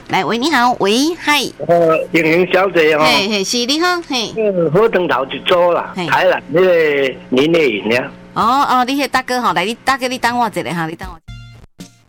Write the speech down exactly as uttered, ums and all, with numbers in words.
来，喂，你好，喂，嗨， 呃，莹莹小姐哦， 嘿嘿，是你好，嘿， 嗯，火灯头一组啦，台南那个林丽颖呀。 哦哦，你迄大哥吼，来，你大哥你等我一下哈，你等我。